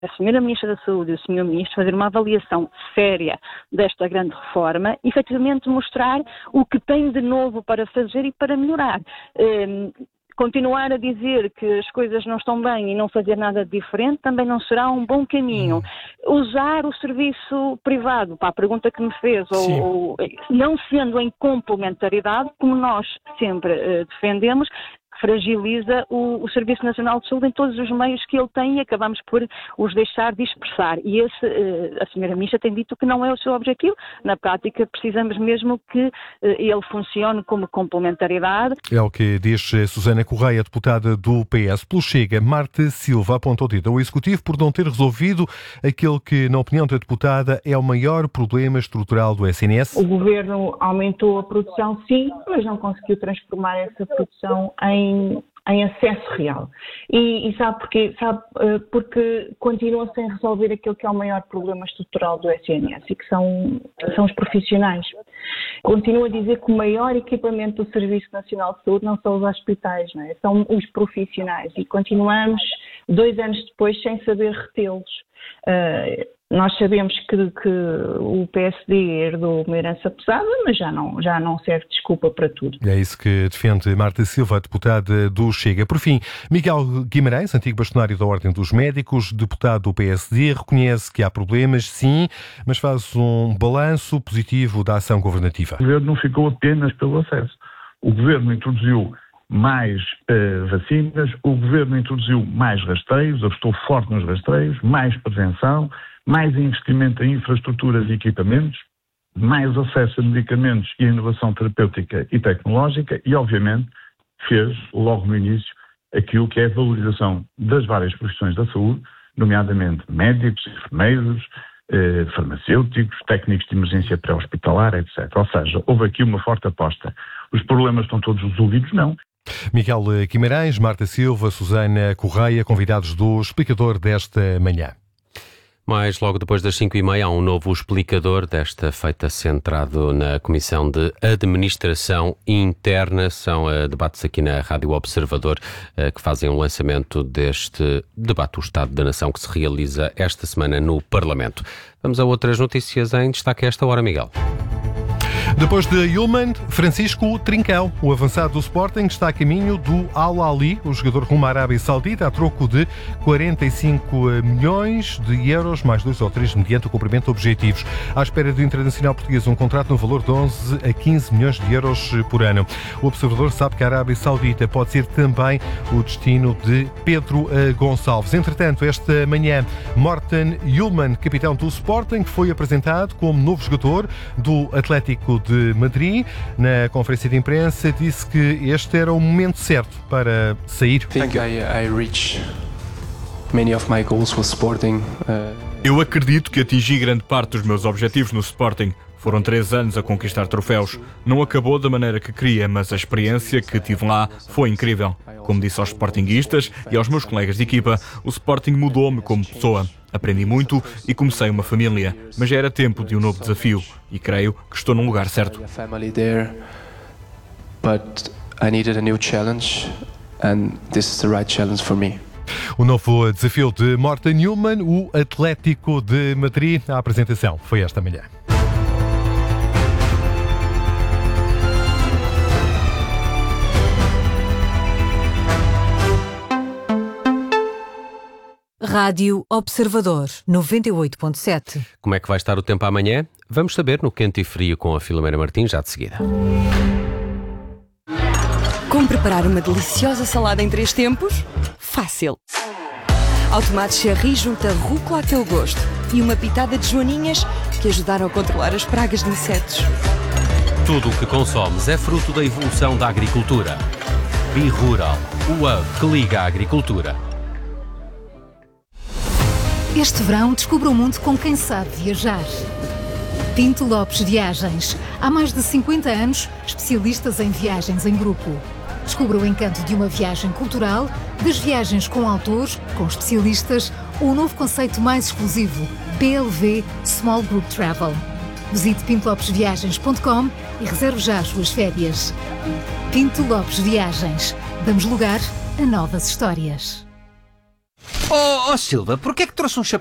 a Sra. Ministra da Saúde e o Sr. Ministro fazer uma avaliação séria desta grande reforma e, efetivamente, mostrar o que tem de novo para fazer e para melhorar. Continuar a dizer que as coisas não estão bem e não fazer nada diferente também não será um bom caminho. Usar o serviço privado, para a pergunta que me fez, ou não sendo em complementaridade, como nós sempre defendemos, fragiliza o Serviço Nacional de Saúde em todos os meios que ele tem e acabamos por os deixar dispersar. E a Sra. Ministra tem dito que não é o seu objetivo. Na prática, precisamos mesmo que ele funcione como complementaridade. É o que diz Susana Correia, deputada do PS. Pelo Chega, Marta Silva apontou o dedo ao Executivo por não ter resolvido aquele que, na opinião da deputada, é o maior problema estrutural do SNS. O Governo aumentou a produção, sim, mas não conseguiu transformar essa produção em acesso real. E sabe porquê? Porque continua sem resolver aquilo que é o maior problema estrutural do SNS e que são os profissionais. Continuo a dizer que o maior equipamento do Serviço Nacional de Saúde não são os hospitais, não é? São os profissionais e continuamos 2 anos depois sem saber retê-los. Nós sabemos que o PSD herdou uma herança pesada, mas já não serve desculpa para tudo. É isso que defende Marta Silva, deputada do Chega. Por fim, Miguel Guimarães, antigo bastonário da Ordem dos Médicos, deputado do PSD, reconhece que há problemas, sim, mas faz um balanço positivo da ação governativa. O governo não ficou apenas pelo acesso. O governo introduziu mais vacinas, o governo introduziu mais rastreios, apostou forte nos rastreios, mais prevenção, mais investimento em infraestruturas e equipamentos, mais acesso a medicamentos e a inovação terapêutica e tecnológica e, obviamente, fez, logo no início, aquilo que é a valorização das várias profissões da saúde, nomeadamente médicos, enfermeiros, farmacêuticos, técnicos de emergência pré-hospitalar, etc. Ou seja, houve aqui uma forte aposta. Os problemas estão todos resolvidos? Não. Miguel Guimarães, Marta Silva, Susana Correia, convidados do Explicador desta manhã. Mais logo depois das 5h30 há um novo explicador, desta feita centrado na Comissão de Administração Interna. São debates aqui na Rádio Observador que fazem o lançamento deste debate do Estado da Nação que se realiza esta semana no Parlamento. Vamos a outras notícias em destaque a esta hora, Miguel. Depois de Yulman, Francisco Trincão, o avançado do Sporting, está a caminho do Al-Ahly, o jogador rumo à Arábia Saudita, a troco de 45 milhões de euros, mais 2 ou 3 mediante o cumprimento de objetivos. À espera do internacional português, um contrato no valor de 11 a 15 milhões de euros por ano. O observador sabe que a Arábia Saudita pode ser também o destino de Pedro Gonçalves. Entretanto, esta manhã, Morten Yulman, capitão do Sporting, foi apresentado como novo jogador do Atlético de Madrid. Na conferência de imprensa disse que este era o momento certo para sair. Eu acredito que atingi grande parte dos meus objetivos no Sporting. Foram 3 anos a conquistar troféus. Não acabou da maneira que queria, mas a experiência que tive lá foi incrível. Como disse aos sportinguistas e aos meus colegas de equipa, o Sporting mudou-me como pessoa. Aprendi muito e comecei uma família, mas já era tempo de um novo desafio e creio que estou num lugar certo. O novo desafio de Morten Yulman, o Atlético de Madrid. A apresentação foi esta manhã. Rádio Observador 98.7. Como é que vai estar o tempo amanhã? Vamos saber no Quente e Frio com a Filomena Martins, já de seguida. Como preparar uma deliciosa salada em 3 tempos? Fácil! Ao tomate cherry junta rúcula a teu gosto e uma pitada de joaninhas que ajudaram a controlar as pragas de insetos. Tudo o que consomes é fruto da evolução da agricultura. BeRural, o hub que liga a agricultura. Este verão descubra o mundo com quem sabe viajar. Pinto Lopes Viagens. Há mais de 50 anos, especialistas em viagens em grupo. Descubra o encanto de uma viagem cultural, das viagens com autores, com especialistas, ou o novo conceito mais exclusivo, PLV Small Group Travel. Visite pintolopesviagens.com e reserve já as suas férias. Pinto Lopes Viagens. Damos lugar a novas histórias. Oh, Silva, porquê é que trouxe um chapéu